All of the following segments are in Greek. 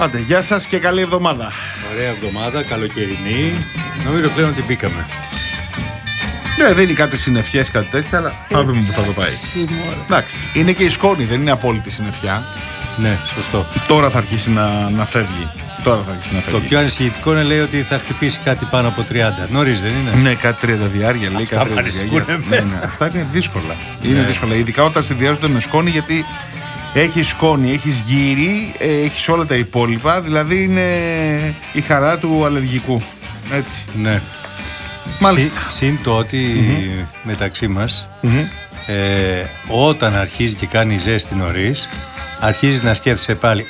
Άντε, γεια σας και καλή εβδομάδα. Ωραία εβδομάδα, καλοκαιρινή. Νομίζω πλέον ότι μπήκαμε. Ναι, δίνει κάτι συννεφιές, κάτι τέτοια, αλλά θα δούμε που θα το πάει. Εντάξει, είναι και η σκόνη, δεν είναι απόλυτη συννεφιά. Ναι, σωστό. Τώρα θα αρχίσει να φεύγει. Το πιο ανησυχητικό είναι, λέει, ότι θα χτυπήσει κάτι πάνω από 30. Νωρίς δεν είναι? Ναι, κάτι 30 διάρκεια, λέει. Αυτά κάτι 30 διάρκεια. Ναι, αυτά είναι δύσκολα. Είναι δύσκολα, ειδικά όταν συνδυάζονται με σκόνη, γιατί έχεις σκόνη, έχεις γύρι, έχεις όλα τα υπόλοιπα. Δηλαδή είναι η χαρά του αλλεργικού. Έτσι. Ναι. Μάλιστα. Συν το ότι μεταξύ μας, όταν αρχίζει και κάνει ζέστη νωρίς, αρχίζει να σκέφτεσαι πάλι,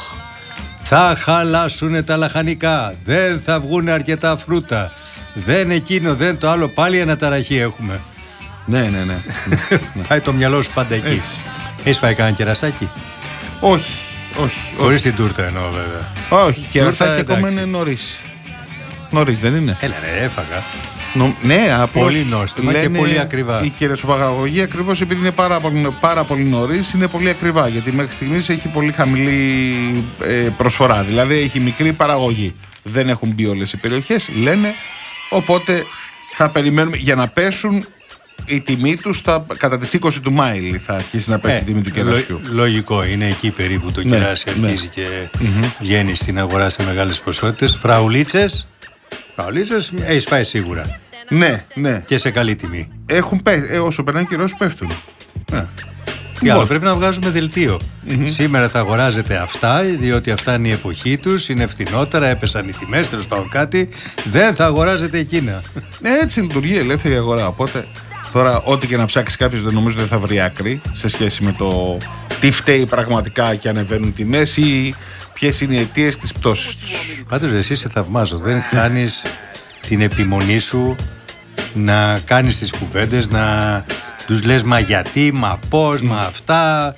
θα χαλάσουνε τα λαχανικά, δεν θα βγουν αρκετά φρούτα, δεν εκείνο, δεν το άλλο, πάλι αναταραχή έχουμε. Ναι. Πάει το μυαλό σου πάντα εκεί. Έτσι. Έχεις φάει κανένα κερασάκι? Όχι. Χωρίς την τούρτα εννοώ, βέβαια. Όχι, κερασάκι ακόμα είναι νωρίς. Νωρίς δεν είναι? Έλα ρε, έφαγα. Ναι, απλώς πολύ νόστιμα και πολύ ακριβά. Η κερασοπαγαγωγή, ακριβώς επειδή είναι πάρα πολύ νωρίς, είναι πολύ ακριβά. Γιατί μέχρι στιγμής έχει πολύ χαμηλή προσφορά. Δηλαδή έχει μικρή παραγωγή. Δεν έχουν μπει όλες οι περιοχές, λένε. Οπότε θα περιμένουμε για να πέσουν. Η τιμή τους κατά τις 20 του Μάη θα αρχίσει να πέσει η τιμή του κερασιού. Λογικό, είναι εκεί περίπου το κεράσι αρχίζει και βγαίνει στην αγορά σε μεγάλες ποσότητες. Φραουλίτσες έχεις φάει σίγουρα. Ναι. Και σε καλή τιμή. Έχουν πέσει, όσο περνάει καιρός πέφτουν. Τι άλλο, πρέπει να βγάζουμε δελτίο. Σήμερα θα αγοράζετε αυτά, διότι αυτά είναι η εποχή τους, είναι φθηνότερα, έπεσαν οι τιμές, τέλος πάντων κάτι. Δεν θα αγοράζετε εκείνα. Έτσι λειτουργεί η ελεύθερη αγορά. Οπότε τώρα, ό,τι και να ψάξει κάποιος, δεν νομίζω ότι θα βρει άκρη σε σχέση με το τι φταίει πραγματικά και ανεβαίνουν οι τιμές ή ποιες είναι οι αιτίες της πτώσης τους. Πάντως, εσύ σε θαυμάζω. Δεν χάνεις την επιμονή σου να κάνεις τις κουβέντες, να τους λες μα γιατί, μα πώς, μα αυτά,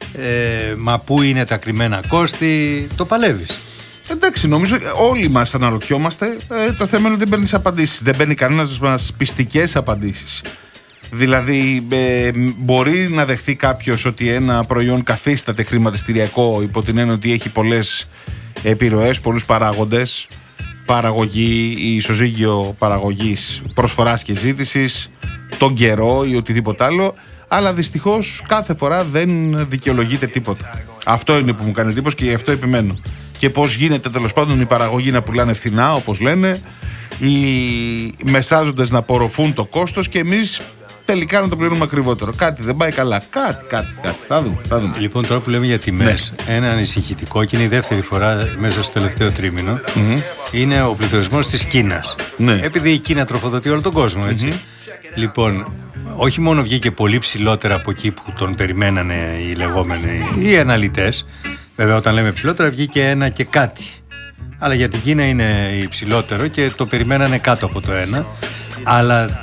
μα πού είναι τα κρυμμένα κόστη. Το παλεύεις. Εντάξει, νομίζω όλοι μας αναρωτιόμαστε. Το θέμα είναι ότι δεν παίρνεις απαντήσεις. Δεν παίρνει κανένας μας πιστικές απαντήσεις. Δηλαδή, μπορεί να δεχθεί κάποιος ότι ένα προϊόν καθίσταται χρηματιστηριακό υπό την έννοια ότι έχει πολλές επιρροές, πολλούς παράγοντες. Παραγωγή ή ισοζύγιο παραγωγής, προσφοράς και ζήτησης, τον καιρό ή οτιδήποτε άλλο. Αλλά δυστυχώς κάθε φορά δεν δικαιολογείται τίποτα. Αυτό είναι που μου κάνει εντύπωση και γι' αυτό επιμένω. Και πώς γίνεται τέλος πάντων οι παραγωγοί να πουλάνε φθηνά, όπως λένε, οι μεσάζοντες να απορροφούν το κόστος και εμείς τελικά να το πληρώνουμε ακριβότερο. Κάτι δεν πάει καλά. Κάτι. Θα δούμε. Λοιπόν, τώρα που λέμε για τιμές, ένα ανησυχητικό και είναι η δεύτερη φορά μέσα στο τελευταίο τρίμηνο, είναι ο πληθωρισμός της Κίνας. Ναι. Επειδή η Κίνα τροφοδοτεί όλο τον κόσμο, έτσι. Λοιπόν, όχι μόνο βγήκε πολύ ψηλότερα από εκεί που τον περιμένανε οι λεγόμενοι οι αναλυτές. Βέβαια, όταν λέμε ψηλότερα, βγήκε 1 και κάτι. Αλλά για την Κίνα είναι υψηλότερο και το περιμένανε κάτω από το 1. Αλλά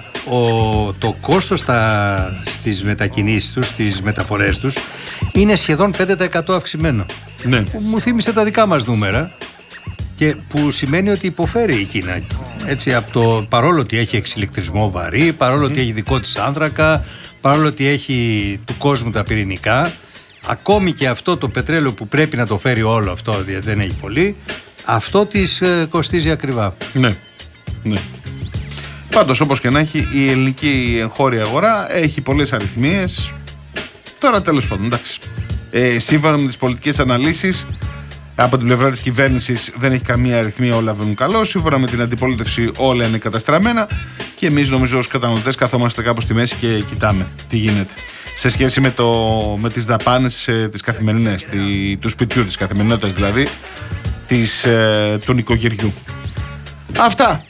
το κόστος στις μετακινήσεις τους, στις μεταφορές τους, είναι σχεδόν 5% αυξημένο. Ναι. Που μου θύμισε τα δικά μας νούμερα και που σημαίνει ότι υποφέρει η Κίνα. Έτσι, παρόλο ότι έχει εξηλεκτρισμό βαρύ, παρόλο ότι έχει δικό της άνθρακα, παρόλο ότι έχει του κόσμου τα πυρηνικά, ακόμη και αυτό το πετρέλαιο που πρέπει να το φέρει όλο αυτό, γιατί δεν έχει πολύ, αυτό της κοστίζει ακριβά. Ναι. Πάντως, όπως και να έχει, η ελληνική εγχώρια αγορά έχει πολλές αριθμίες. Τώρα τέλος πάντων, εντάξει. Σύμφωνα με τις πολιτικές αναλύσεις, από την πλευρά της κυβέρνησης δεν έχει καμία αριθμία, όλα βαίνουν καλό. Σύμφωνα με την αντιπολίτευση, όλα είναι καταστραμμένα. Και εμείς, νομίζω, ως καταναλωτές, καθόμαστε κάπου στη μέση και κοιτάμε τι γίνεται. Σε σχέση με τις δαπάνες τις καθημερινές, του σπιτιού, της καθημερινότητας δηλαδή, του νοικοκυριού. Αυτά.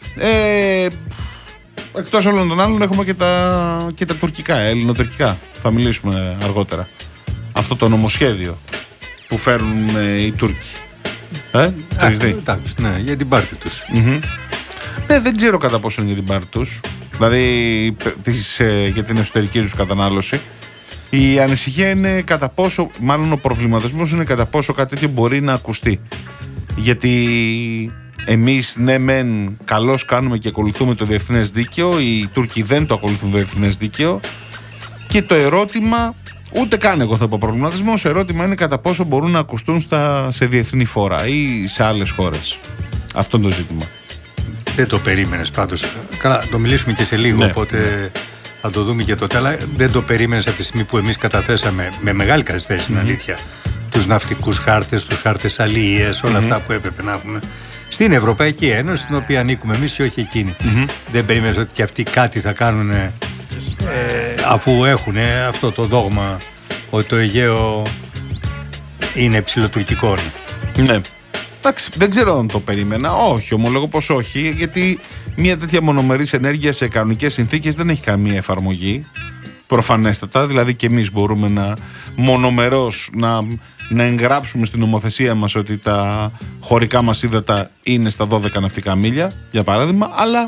Εκτός όλων των άλλων έχουμε και τα τουρκικά, ελληνοτουρκικά. Θα μιλήσουμε αργότερα. Αυτό το νομοσχέδιο που φέρνουν οι Τούρκοι. Το έχεις δει? Εντάξει, ναι, για την πάρτη τους. Ναι, δεν ξέρω κατά πόσο είναι για την πάρτη τους. Δηλαδή για την εσωτερική τους κατανάλωση. Η ανησυχία είναι κατά πόσο, μάλλον ο προβληματισμός είναι κατά πόσο κάτι τέτοιο μπορεί να ακουστεί. Γιατί εμείς ναι μεν καλώς κάνουμε και ακολουθούμε το διεθνές δίκαιο, οι Τούρκοι δεν το ακολουθούν το διεθνές δίκαιο και το ερώτημα Ούτε καν εγώ θα πω προβληματισμό. Ερώτημα είναι κατά πόσο μπορούν να ακουστούν σε διεθνή φόρα ή σε άλλες χώρες. Αυτό είναι το ζήτημα. Δεν το περίμενες πάντως. Καλά, το μιλήσουμε και σε λίγο, ναι, οπότε θα το δούμε και τότε. Αλλά δεν το περίμενες από τη στιγμή που εμείς καταθέσαμε με μεγάλη καθυστέρηση, στην αλήθεια, τους ναυτικούς χάρτες, τους χάρτες αλληλείας, όλα αυτά που έπρεπε να έχουμε στην Ευρωπαϊκή Ένωση, στην οποία ανήκουμε εμείς και όχι εκείνη. Δεν περίμενες ότι και αυτοί κάτι θα κάνουν αφού έχουν αυτό το δόγμα ότι το Αιγαίο είναι ψιλοτουρκικό. Ναι. Εντάξει, δεν ξέρω αν το περίμενα. Όχι, ομολογώ πως όχι, γιατί μια τέτοια μονομερής ενέργεια σε κανονικές συνθήκες δεν έχει καμία εφαρμογή. Προφανέστατα, δηλαδή και εμείς μπορούμε να μονομερώς να εγγράψουμε στην νομοθεσία μας ότι τα χωρικά μας ύδατα είναι στα 12 ναυτικά μίλια, για παράδειγμα, αλλά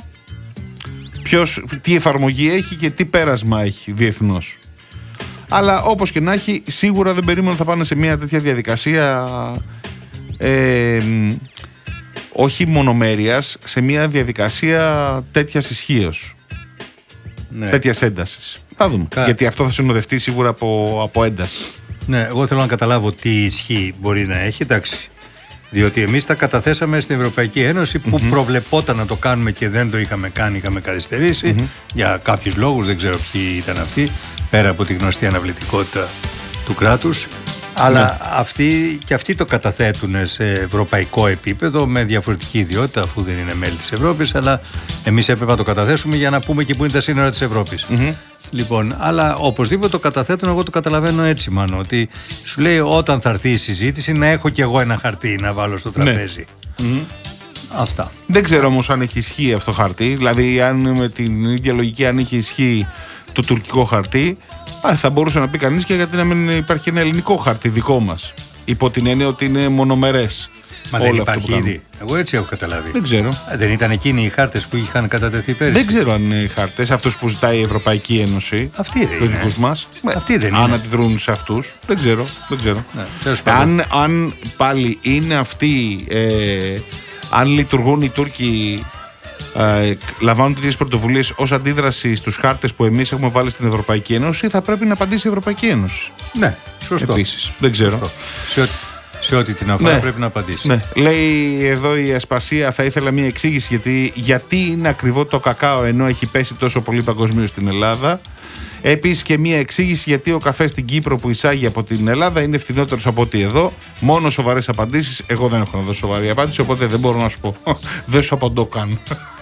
τι εφαρμογή έχει και τι πέρασμα έχει διεθνώς. Αλλά όπως και να έχει, σίγουρα δεν περίμενα να θα πάνε σε μια τέτοια διαδικασία όχι μονομέρειας, σε μια διαδικασία τέτοιας ισχύως, τέτοιας έντασης. Θα δούμε, γιατί αυτό θα συνοδευτεί σίγουρα από ένταση. Ναι, εγώ θέλω να καταλάβω τι ισχύ μπορεί να έχει, εντάξει. Διότι εμείς τα καταθέσαμε στην Ευρωπαϊκή Ένωση που προβλεπόταν να το κάνουμε και δεν το είχαμε κάνει, είχαμε καθυστερήσει για κάποιους λόγους, δεν ξέρω ποιοι ήταν αυτοί, πέρα από τη γνωστή αναβλητικότητα του κράτους. Αλλά αυτοί το καταθέτουν σε ευρωπαϊκό επίπεδο με διαφορετική ιδιότητα, αφού δεν είναι μέλη της Ευρώπης, αλλά εμείς έπρεπε να το καταθέσουμε για να πούμε και πού είναι τα σύνορα της Ευρώπης. Λοιπόν, αλλά οπωσδήποτε το καταθέτουν, εγώ το καταλαβαίνω έτσι μάλλον, ότι σου λέει όταν θα έρθει η συζήτηση να έχω κι εγώ ένα χαρτί να βάλω στο τραπέζι. Αυτά. Δεν ξέρω όμως αν έχει ισχύ αυτό το χαρτί, δηλαδή αν με την ίδια λογική αν είχε ισχύ το τουρκικό χαρτί, θα μπορούσε να πει κανείς και γιατί να μην υπάρχει ένα ελληνικό χαρτί δικό μας, υπό την έννοια ότι είναι μονομερές. Μα δεν υπάρχει ήδη. Εγώ έτσι έχω καταλάβει. Δεν ξέρω. Δεν ήταν εκείνοι οι χάρτες που είχαν κατατεθεί πέρυσι? Δεν ξέρω αν είναι οι χάρτες, αυτούς που ζητάει η Ευρωπαϊκή Ένωση. Αυτοί δεν είναι. Μας. Αυτοί δεν είναι. Αν αντιδρούν σε αυτούς, δεν ξέρω. Ναι, αν πάλι είναι αυτοί, αν λειτουργούν οι Τούρκοι, λαμβάνουν τέτοιες πρωτοβουλίες ως αντίδραση στους χάρτες που εμείς έχουμε βάλει στην Ευρωπαϊκή Ένωση, θα πρέπει να απαντήσει η Ευρωπαϊκή Ένωση. Ναι, σωστό. Επίσης, δεν ξέρω. Σε ό,τι την αφορά πρέπει να απαντήσει. Ναι. Λέει εδώ η Ασπασία, θα ήθελα μια εξήγηση γιατί είναι ακριβό το κακάο ενώ έχει πέσει τόσο πολύ παγκοσμίως στην Ελλάδα. Επίσης και μια εξήγηση γιατί ο καφές στην Κύπρο που εισάγει από την Ελλάδα είναι φθηνότερος από ό,τι εδώ. Μόνο σοβαρές απαντήσεις. Εγώ δεν έχω να δώσω σοβαρή απάντηση, οπότε δεν μπορώ να σου πω. Δεν σου απαντώ καν.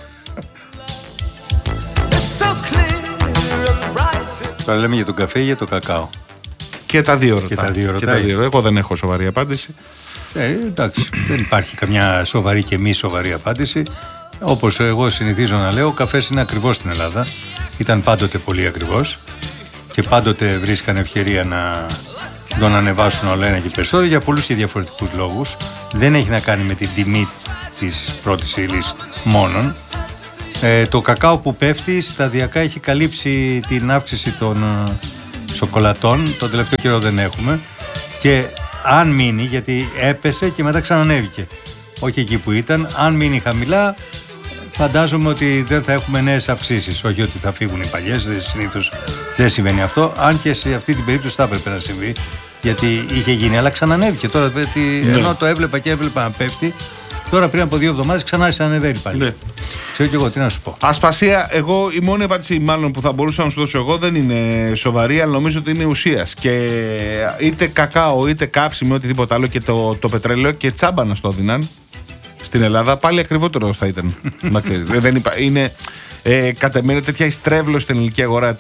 Τώρα λέμε για τον καφέ ή για το κακάο? Και τα δύο ρωτάει. Εγώ δεν έχω σοβαρή απάντηση. Εντάξει, δεν υπάρχει καμιά σοβαρή και μη σοβαρή απάντηση. Όπως εγώ συνηθίζω να λέω, ο καφές είναι ακριβώς στην Ελλάδα. Ήταν πάντοτε πολύ ακριβώς και πάντοτε βρίσκαν ευκαιρία να τον ανεβάσουν όλο ένα και περισσότερο για πολλούς και διαφορετικούς λόγους. Δεν έχει να κάνει με την τιμή της πρώτης ύλης μόνον. Το κακάο που πέφτει σταδιακά έχει καλύψει την αύξηση των σοκολατών. Τον τελευταίο καιρό δεν έχουμε. Και αν μείνει, γιατί έπεσε και μετά ξανανέβηκε, όχι εκεί που ήταν, αν μείνει χαμηλά, φαντάζομαι ότι δεν θα έχουμε νέες αυξήσεις. Όχι ότι θα φύγουν οι παλιές, συνήθως δεν συμβαίνει αυτό. Αν και σε αυτή την περίπτωση θα έπρεπε να συμβεί, γιατί είχε γίνει, αλλά ξανανέβηκε. Τώρα, ενώ το έβλεπα να πέφτει, τώρα πριν από 2 εβδομάδες ξανά άρχισε να ανεβαίνει πάλι. Ναι. Ξέρω και εγώ, τι να σου πω. Ασπασία, εγώ η μόνη απάντηση μάλλον που θα μπορούσα να σου δώσω εγώ δεν είναι σοβαρή, αλλά νομίζω ότι είναι ουσίας. Και είτε κακάο, είτε καύσιμο, είτε τίποτα άλλο, και το πετρέλαιο και τσάμπα να στο έδιναν στην Ελλάδα, πάλι ακριβότερο θα ήταν. Είναι κατ' εμένα τέτοια στρέβλωση στην ελληνική αγορά,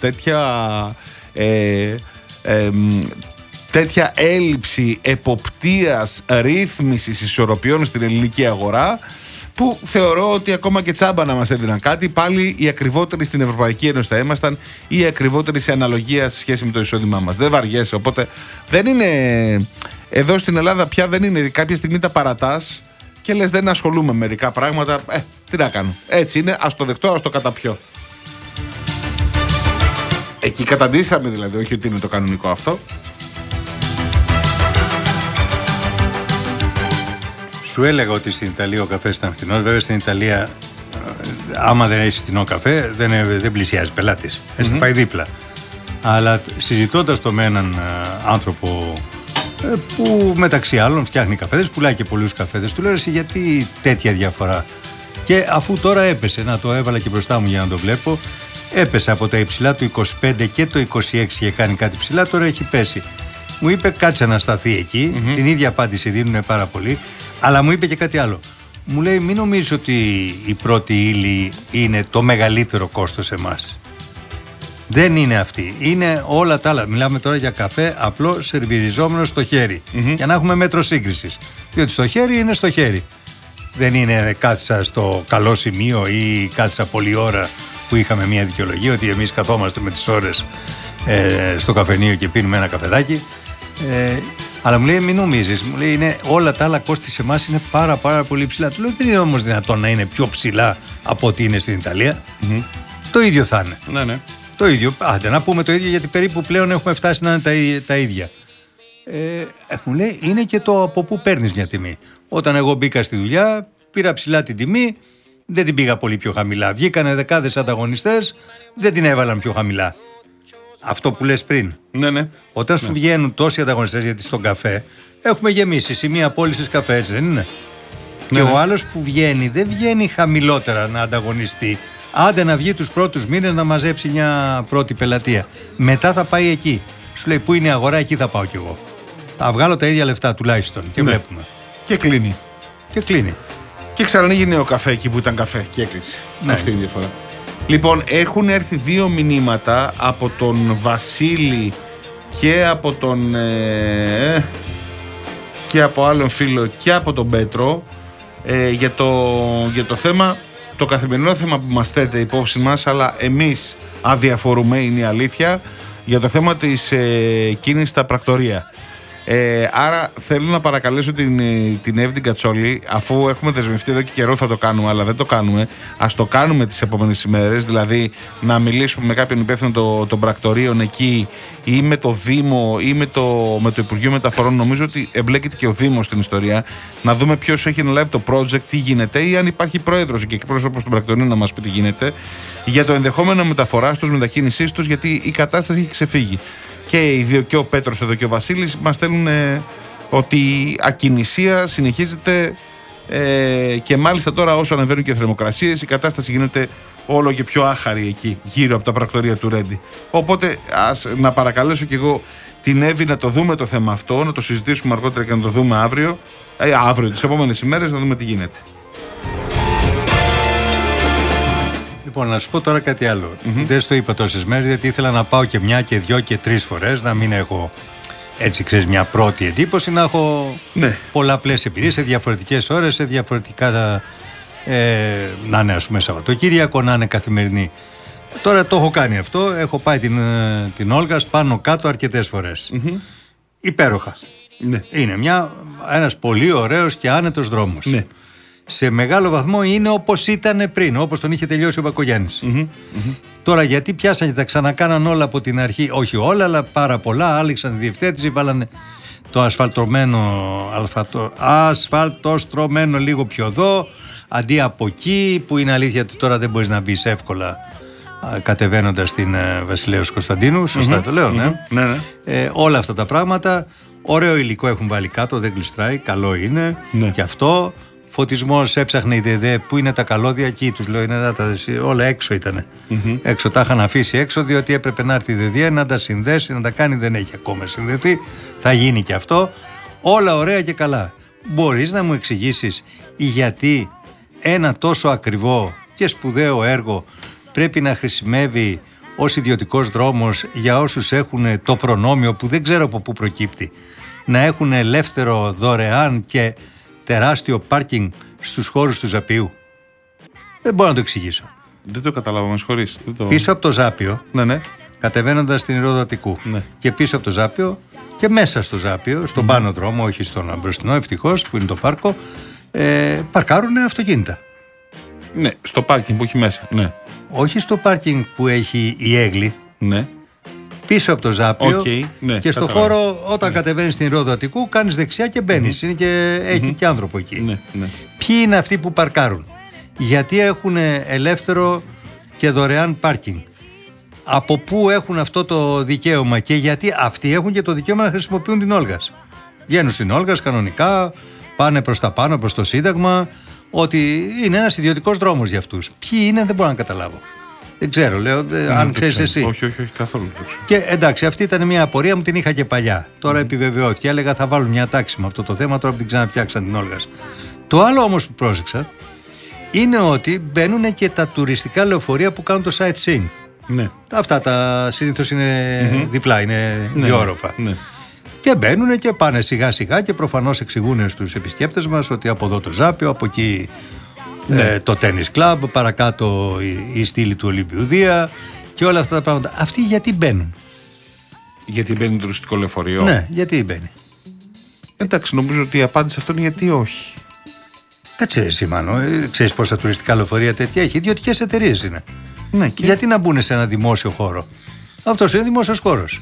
τέτοια έλλειψη εποπτείας, ρύθμισης, ισορροπιών στην ελληνική αγορά, που θεωρώ ότι ακόμα και τσάμπα να μας έδιναν κάτι, πάλι οι ακριβότεροι στην Ευρωπαϊκή Ένωση θα ήμασταν, ή οι ακριβότεροι σε αναλογία σε σχέση με το εισόδημά μας. Δεν βαριέσαι, οπότε δεν είναι. Εδώ στην Ελλάδα πια δεν είναι. Κάποια στιγμή τα παρατάς και λες δεν ασχολούμαι με μερικά πράγματα. Τι να κάνω. Έτσι είναι, ας το δεχτώ, ας το καταπιώ. Εκεί καταντήσαμε δηλαδή, όχι ότι είναι το κανονικό αυτό. Σου έλεγα ότι στην Ιταλία ο καφές ήταν φθηνός. Βέβαια στην Ιταλία, άμα δεν έχει φθηνό καφέ, δεν πλησιάζει πελάτης. Έτσι πάει δίπλα. Αλλά συζητώντας το με έναν άνθρωπο που μεταξύ άλλων φτιάχνει καφέδες, πουλάει και πολλούς καφέδες, του λέω εσύ γιατί τέτοια διαφορά? Και αφού τώρα έπεσε, να το έβαλα και μπροστά μου για να το βλέπω, έπεσε από τα υψηλά του 25 και το 26 και κάνει κάτι ψηλά, τώρα έχει πέσει. Μου είπε κάτσε να σταθεί εκεί, την ίδια απάντηση δίνουν πάρα πολύ, αλλά μου είπε και κάτι άλλο. Μου λέει μην νομίζεις ότι η πρώτη ύλη είναι το μεγαλύτερο κόστος σε εμάς. Δεν είναι αυτή. Είναι όλα τα άλλα. Μιλάμε τώρα για καφέ απλό σερβιριζόμενο στο χέρι. Για να έχουμε μέτρο σύγκρισης. Διότι στο χέρι είναι στο χέρι. Δεν είναι κάτσα στο καλό σημείο ή κάτσα πολλή ώρα που είχαμε μια δικαιολογία ότι εμείς καθόμαστε με τις ώρες στο καφενείο και πίνουμε ένα καφεδάκι. Αλλά μου λέει μην νομίζεις. Μου λέει είναι, όλα τα άλλα κόστη σε εμάς είναι πάρα πολύ ψηλά. Του λέω δεν είναι όμως δυνατόν να είναι πιο ψηλά από ό,τι είναι στην Ιταλία. Το ίδιο θα είναι. Ναι. Το ίδιο, άντε να πούμε το ίδιο γιατί περίπου πλέον έχουμε φτάσει να είναι τα ίδια. Μου λέει είναι και το από πού παίρνεις μια τιμή. Όταν εγώ μπήκα στη δουλειά πήρα ψηλά την τιμή, δεν την πήγα πολύ πιο χαμηλά. Βγήκανε δεκάδες ανταγωνιστές, δεν την έβαλαν πιο χαμηλά. Αυτό που λες πριν. Ναι. Όταν σου βγαίνουν τόσοι ανταγωνιστές, γιατί στον καφέ έχουμε γεμίσει σημεία πώλησης καφέ, έτσι δεν είναι? Και ο άλλος που βγαίνει δεν βγαίνει χαμηλότερα να ανταγωνιστεί. Άντε να βγει τους πρώτους μήνες να μαζέψει μια πρώτη πελατεία. Μετά θα πάει εκεί. Σου λέει πού είναι η αγορά, εκεί θα πάω κι εγώ. Θα βγάλω τα ίδια λεφτά τουλάχιστον. Και βλέπουμε. Και κλείνει. Και ξανανοίγει νέο καφέ εκεί που ήταν καφέ και έκλεισε. Αυτή είναι η διαφορά. Λοιπόν, έχουν έρθει 2 μηνύματα από τον Βασίλη και από τον και από άλλον φίλο και από τον Πέτρο για το θέμα, το καθημερινό θέμα που μας θέτει υπόψη μας, αλλά εμείς αδιαφορούμε, είναι η αλήθεια, για το θέμα της κίνησης στα πρακτορεία. Άρα θέλω να παρακαλέσω την Εύη την Κατσόλη, αφού έχουμε δεσμευτεί εδώ και καιρό θα το κάνουμε, αλλά δεν το κάνουμε, ας το κάνουμε τις επόμενες ημέρες, δηλαδή να μιλήσουμε με κάποιον υπεύθυνο των πρακτορείων εκεί ή με το Δήμο ή με το Υπουργείο Μεταφορών. Νομίζω ότι εμπλέκεται και ο Δήμος στην ιστορία, να δούμε ποιος έχει αναλάβει το project, τι γίνεται, ή αν υπάρχει πρόεδρος και εκπρόσωπος των πρακτορείων να μας πει τι γίνεται για το ενδεχόμενο μεταφοράς τους, μετακίνησής τους, γιατί η κατάσταση έχει ξεφύγει. Και οι δύο, και ο Πέτρος εδώ και ο Βασίλης, μας στέλνουν ότι η ακινησία συνεχίζεται και μάλιστα τώρα όσο ανεβαίνουν και θερμοκρασίες η κατάσταση γίνεται όλο και πιο άχαρη εκεί γύρω από τα πρακτορεία του Ρέντι. Οπότε να παρακαλέσω και εγώ την Εύη να το δούμε το θέμα αυτό, να το συζητήσουμε αργότερα και να το δούμε αύριο τις επόμενες ημέρες, να δούμε τι γίνεται. Λοιπόν, να σου πω τώρα κάτι άλλο. Δεν στο είπα τόσες μέρες γιατί ήθελα να πάω και μια και 2 και 3 φορές, να μην έχω έτσι ξέρεις μια πρώτη εντύπωση, να έχω πολλαπλές εμπειρίες σε διαφορετικές ώρες, σε διαφορετικά να είναι ας πούμε Σαββατοκύριακο, να είναι καθημερινή. Τώρα το έχω κάνει αυτό, έχω πάει την Όλγας πάνω κάτω αρκετές φορές. Υπέροχα. Είναι ένας πολύ ωραίος και άνετος δρόμος. Σε μεγάλο βαθμό είναι όπως ήταν πριν, όπως τον είχε τελειώσει ο Μπακογιάννης. Τώρα γιατί πιάσαν και τα ξανακάναν όλα από την αρχή, όχι όλα αλλά πάρα πολλά, άλλαξαν τη διευθέτηση, βάλανε το ασφαλτοστρωμένο λίγο πιο εδώ, αντί από εκεί που είναι αλήθεια ότι τώρα δεν μπορείς να μπεις εύκολα κατεβαίνοντας στην Βασιλέως Κωνσταντίνου, σωστά το λέω, ναι. Όλα αυτά τα πράγματα, ωραίο υλικό έχουν βάλει κάτω, δεν γλιστράει, καλό είναι και αυτό. Φωτισμός έψαχνε η ΔΕΔΕ, πού είναι τα καλώδια, εκεί τους λέω, όλα έξω ήτανε. Έξω τα είχαν αφήσει έξω, διότι έπρεπε να έρθει η ΔΕΔΕ να τα συνδέσει, να τα κάνει, δεν έχει ακόμα συνδεθεί. Θα γίνει και αυτό. Όλα ωραία και καλά. Μπορείς να μου εξηγήσεις γιατί ένα τόσο ακριβό και σπουδαίο έργο πρέπει να χρησιμεύει ως ιδιωτικός δρόμος για όσους έχουν το προνόμιο που δεν ξέρω από πού προκύπτει, να έχουν ελεύθερο, δωρεάν και τεράστιο πάρκινγκ στους χώρους του Ζαπίου? Δεν μπορώ να το εξηγήσω. Δεν το καταλάβω, με συγχωρείς. Πίσω από το Ζάπιο, κατεβαίνοντας στην Ηρόδο Αττικού, και πίσω από το Ζάπιο και μέσα στο Ζάπιο, στον πάνω δρόμο, όχι στον μπροστινό, ευτυχώς που είναι το πάρκο, παρκάρουν αυτοκίνητα. Ναι, στο πάρκινγκ που έχει μέσα. Ναι. Όχι στο πάρκινγκ που έχει η Έγλη. Ναι. Πίσω από το Ζάπιο και στο χώρο όταν κατεβαίνεις στην Ηρόδο Αττικού κάνεις δεξιά και μπαίνεις. Είναι και έχει και άνθρωπο εκεί. Ποιοι είναι αυτοί που παρκάρουν? Γιατί έχουν ελεύθερο και δωρεάν πάρκινγκ? από πού έχουν αυτό το δικαίωμα και γιατί αυτοί έχουν και το δικαίωμα να χρησιμοποιούν την Όλγας. Βγαίνουν στην Όλγας κανονικά, πάνε προς τα πάνω, προς το Σύνταγμα, ότι είναι ένας ιδιωτικός δρόμος για αυτούς. Ποιοι είναι, δεν μπορώ να καταλάβω. Δεν ξέρω, λέω, αν ξέρεις εσύ. Όχι, καθόλου. Και εντάξει, αυτή ήταν μια απορία μου, την είχα και παλιά. Τώρα επιβεβαιώθηκε. Έλεγα θα βάλω μια τάξη με αυτό το θέμα, τώρα που την ξαναφτιάξαν την Όλγας. Το άλλο όμως που πρόσεξα είναι ότι μπαίνουν και τα τουριστικά λεωφορεία που κάνουν το sightseeing. Ναι. Αυτά τα συνήθως είναι διπλά, είναι διόροφα. Ναι. Και μπαίνουν και πάνε σιγά σιγά και προφανώς εξηγούν στους επισκέπτες μας ότι από εδώ το Ζάπιο, από εκεί το τένις κλαμπ, παρακάτω η στήλη του Ολύμπιου Δία και όλα αυτά τα πράγματα. Αυτοί γιατί μπαίνουν? Γιατί μπαίνει τουριστικό λεωφορείο? Ναι, γιατί μπαίνει? Εντάξει, νομίζω ότι η απάντηση αυτό είναι γιατί όχι. Κάτσε εσύ Μάνο, ξέρεις πόσα τουριστικά λεωφορεία τέτοια έχει? Ιδιωτικές εταιρείες είναι. Ναι, και... Γιατί να μπουν σε ένα δημόσιο χώρο? Αυτός είναι δημόσιος χώρος.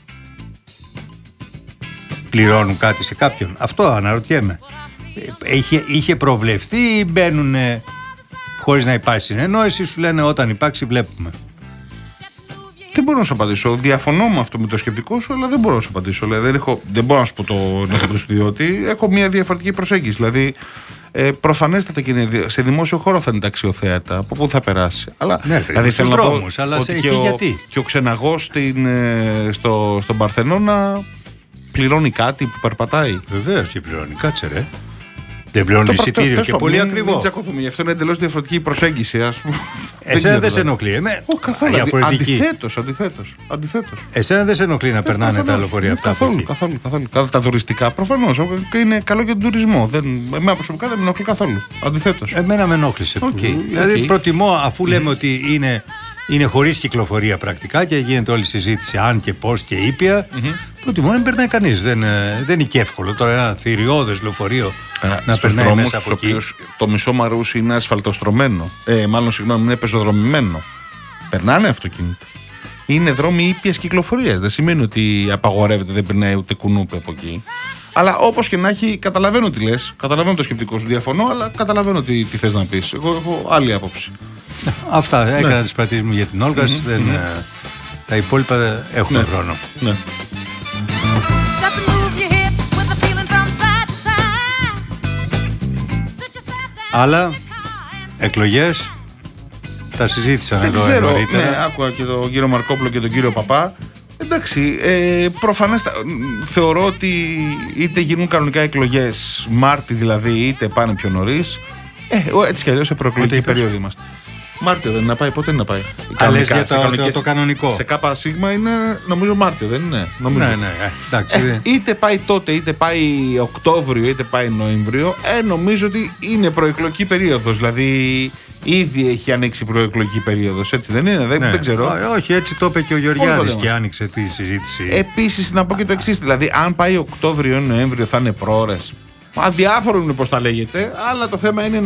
Πληρώνουν κάτι σε κάποιον? Αυτό αναρωτιέμαι. Είχε προβλεφθεί ή μπαίνουν χωρίς να υπάρχει συνεννόηση, σου λένε όταν υπάρξει βλέπουμε? Δεν μπορώ να σου απαντήσω. Διαφωνώ με αυτό, με το σκεπτικό σου, αλλά δεν μπορώ να σου απαντήσω. Δηλαδή, δεν μπορώ να σου πω το διότι έχω μια διαφορετική προσέγγιση. Δηλαδή, προφανέστατα και σε δημόσιο χώρο θα είναι τα αξιοθέατα. Από πού θα περάσει? Αλλά, ναι, δηλαδή, θέλω να πω αλλά ότι γιατί? Και ο ξεναγός στον Παρθενώνα πληρώνει κάτι που περπατάει. Βεβαίως και πληρώνει. Κάτσε ρε. Δεν πληρώνει εισιτήριο και πολύ ακριβό. Μην τσακωθούμε, γι' αυτό είναι εντελώς διαφορετική προσέγγιση, ας πούμε. Εσένα δεν σε ενοχλεί? Καθόλου. Αντιθέτως. Εσένα δεν σε ενοχλεί να περνάνε τα λεωφορεία αυτά? Καθόλου. Τα τουριστικά προφανώς είναι καλό για τον τουρισμό. Εμένα προσωπικά δεν με ενοχλεί καθόλου. Αντιθέτως. Εμένα με ενόχλησε. Δηλαδή προτιμώ, αφού λέμε ότι είναι χωρίς κυκλοφορία πρακτικά και γίνεται όλη η συζήτηση αν και πώς και ήπια, προτιμώ να μην περνάει κανείς. Δεν είναι και εύκολο τώρα ένα θηριώδες λεωφορείο να περνάει μέσα από εκεί. Το μισό Μαρούσι είναι ασφαλτοστρωμένο. Είναι πεζοδρομημένο. Περνάνε αυτοκίνητα. Είναι δρόμοι ήπιας κυκλοφορίας. Δεν σημαίνει ότι απαγορεύεται, δεν περνάει ούτε κουνούπι από εκεί. Αλλά όπως και να έχει, καταλαβαίνω τι λες. Καταλαβαίνω το σκεπτικό σου. Διαφωνώ, αλλά καταλαβαίνω τι θες να πεις. Εγώ έχω άλλη άποψη. Αυτά έκανα τις παρατηρήσεις μου για την Όλγας. Τα υπόλοιπα έχουμε χρόνο. Ναι. Άλλα εκλογές τα συζήτησαν εδώ νωρίτερα. Ναι, άκουγα και τον κύριο Μαρκόπουλο και τον κύριο Παπά. Εντάξει, προφανές θεωρώ ότι είτε γίνουν κανονικά εκλογές Μάρτι δηλαδή, είτε πάνε πιο νωρίς. Έτσι κι αλλιώς σε προεκλογική περίοδο είμαστε. Μάρτιο δεν είναι να πάει, πότε είναι να πάει? Λες για το κανονικό. Σε ΚΣ είναι νομίζω Μάρτιο, δεν είναι? Νομίζω. Ναι, εντάξει. Είτε πάει τότε, είτε πάει Οκτώβριο, είτε πάει Νοέμβριο, νομίζω ότι είναι προεκλογική περίοδος. Δηλαδή ήδη έχει ανοίξει προεκλογική περίοδος, έτσι δεν είναι? Δεν ξέρω. Όχι, έτσι το είπε και ο Γεωργιάδης και άνοιξε τη συζήτηση. Επίσης να πω και το εξής, δηλαδή αν πάει Οκτώβριο ή Νοέμβριο θα είναι προώρες. Αδιάφορο είναι πώς τα λέγεται, αλλά το θέμα είναι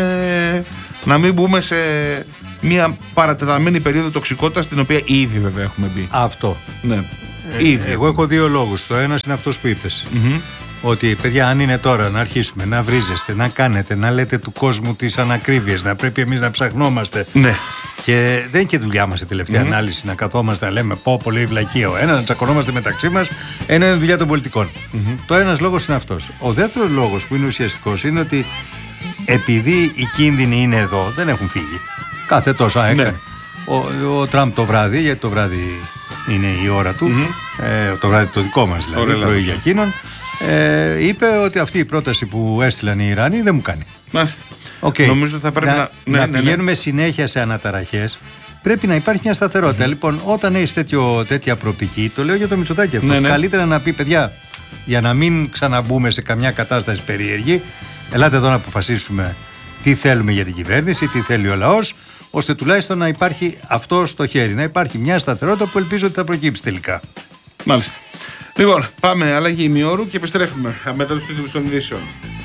να μην μπούμε σε μια παρατεταμένη περίοδο τοξικότητας, την οποία ήδη βέβαια έχουμε μπει. Αυτό. Ναι. Ήδη. Εγώ έχω δύο λόγους. Το ένας είναι αυτός που είπες. Ότι παιδιά, αν είναι τώρα να αρχίσουμε να βρίζεστε, να κάνετε, να λέτε του κόσμου τις ανακρίβειες, να πρέπει εμείς να ψαχνόμαστε. Ναι. Και δεν είναι και δουλειά μας η τελευταία ανάλυση να καθόμαστε να λέμε πω πολύ βλακείο. Να τσακωνόμαστε μεταξύ μας, ένα είναι δουλειά των πολιτικών. Το ένας λόγος είναι αυτός. Ο δεύτερος λόγος που είναι ουσιαστικός είναι ότι επειδή οι κίνδυνοι είναι εδώ, δεν έχουν φύγει. Κάθε τόσο έκανε. Ο Τραμπ το βράδυ, γιατί το βράδυ είναι η ώρα του, το βράδυ το δικό μας δηλαδή, πρωί για εκείνον, είπε ότι αυτή η πρόταση που έστειλαν οι Ιρανοί δεν μου κάνει. Μάλιστα. Okay. Νομίζω ότι θα πρέπει να πηγαίνουμε συνέχεια σε αναταραχές. Πρέπει να υπάρχει μια σταθερότητα. Λοιπόν, όταν έχεις τέτοια προοπτική, το λέω για το Μητσοτάκη αυτό. Καλύτερα να πει, παιδιά, για να μην ξαναμπούμε σε καμιά κατάσταση περίεργη, ελάτε εδώ να αποφασίσουμε τι θέλουμε για την κυβέρνηση, τι θέλει ο λαός, ώστε τουλάχιστον να υπάρχει αυτό στο χέρι. Να υπάρχει μια σταθερότητα που ελπίζω ότι θα προκύψει τελικά. Μάλιστα. Λοιπόν, πάμε αλλαγή ημιώρου και επιστρέφουμε μετά τους τίτλους των ειδήσεων.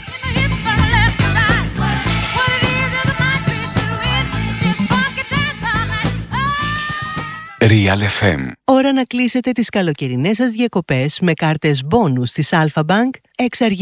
Real FM. Ώρα να κλείσετε τις καλοκαιρινές σας διακοπές με κάρτες μπόνους της Alpha Bank,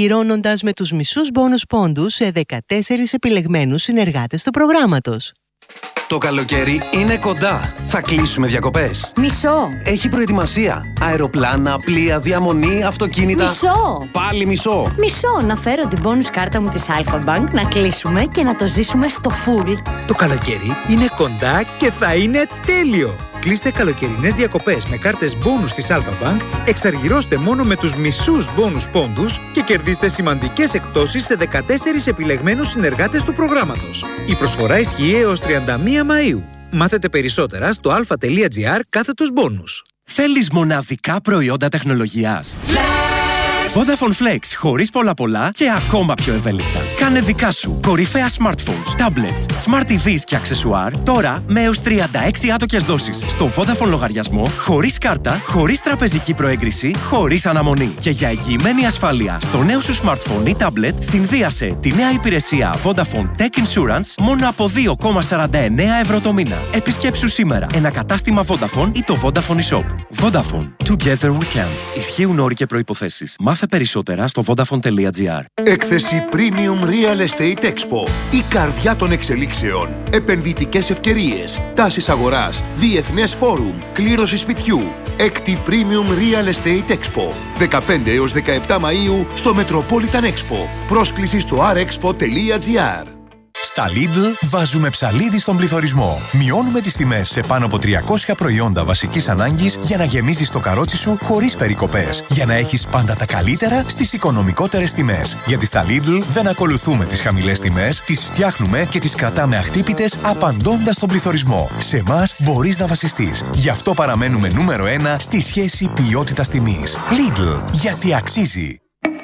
εξαργυρώνοντας με τους μισούς μπόνους πόντους σε 14 επιλεγμένους συνεργάτες του προγράμματος. Το καλοκαίρι είναι κοντά. Θα κλείσουμε διακοπές. Μισό. Έχει προετοιμασία. Αεροπλάνα, πλοία, διαμονή, αυτοκίνητα. Μισό. Πάλι μισό. Μισό. Να φέρω την bonus κάρτα μου της Alpha Bank, να κλείσουμε και να το ζήσουμε στο full. Το καλοκαίρι είναι κοντά και θα είναι τέλειο. Κλείστε καλοκαιρινές διακοπές με κάρτες bonus της Alpha Bank, εξαργυρώστε μόνο με τους μισούς bonus πόντους και κερδίστε σημαντικές εκπτώσεις σε 14 επιλεγμένους συνεργάτες του προγράμματος. Η προσφορά ισχύει έως 31 Μαΐου. Μάθετε περισσότερα στο alpha.gr/bonus. Θέλεις μοναδικά προϊόντα τεχνολογίας? Vodafone Flex, χωρίς πολλά και ακόμα πιο ευέλικτα. Κάνε δικά σου κορυφαία smartphones, tablets, smart TVs και αξεσουάρ τώρα με έως 36 άτοκες δόσεις στο Vodafone λογαριασμό, χωρίς κάρτα, χωρίς τραπεζική προέγκριση, χωρίς αναμονή. Και για εγγυημένη ασφάλεια στο νέο σου smartphone ή tablet, συνδύασε τη νέα υπηρεσία Vodafone Tech Insurance μόνο από 2,49 ευρώ το μήνα. Επισκέψου σήμερα ένα κατάστημα Vodafone ή το Vodafone eShop. Vodafone. Together we can. Ισχύουν όροι και προϋποθέσεις. Μάθε περισσότερα στο vodafone.gr. Έκθεση Premium Real Estate Expo. Η καρδιά των εξελίξεων. Επενδυτικές ευκαιρίες. Τάσεις αγοράς. Διεθνές φόρουμ. Κλήρωση σπιτιού. Έκτη Premium Real Estate Expo. 15 έως 17 Μαΐου στο Metropolitan Expo. Πρόσκληση στο rexpo.gr. Στα Lidl βάζουμε ψαλίδι στον πληθωρισμό. Μειώνουμε τις τιμές σε πάνω από 300 προϊόντα βασικής ανάγκης για να γεμίζεις το καρότσι σου χωρίς περικοπές. Για να έχεις πάντα τα καλύτερα στις οικονομικότερες τιμές. Γιατί στα Lidl δεν ακολουθούμε τις χαμηλές τιμές, τις φτιάχνουμε και τις κρατάμε αχτύπητες απαντώντας στον πληθωρισμό. Σε εμάς μπορείς να βασιστείς. Γι' αυτό παραμένουμε νούμερο 1 στη σχέση ποιότητας-τιμής. Lidl, γιατί αξίζει.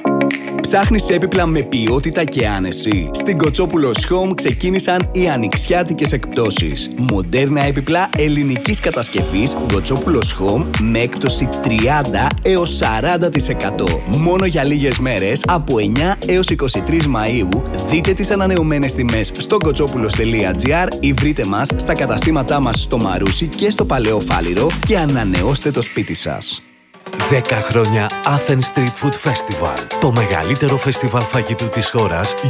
Ψάχνεις έπιπλα με ποιότητα και άνεση? Στην Κοτσόπουλος Home ξεκίνησαν οι ανοιξιάτικες εκπτώσεις. Μοντέρνα έπιπλα ελληνικής κατασκευής Κοτσόπουλος Home με έκπτωση 30 έως 40%. Μόνο για λίγες μέρες από 9 έως 23 Μαΐου. Δείτε τις ανανεωμένες τιμές στο κοτσόπουλος.gr ή βρείτε μας στα καταστήματά μας στο Μαρούσι και στο Παλαιό Φάληρο και ανανεώστε το σπίτι σας. 10 χρόνια Athens Street Food Festival. Το μεγαλύτερο φεστιβάλ φαγητού της χώρας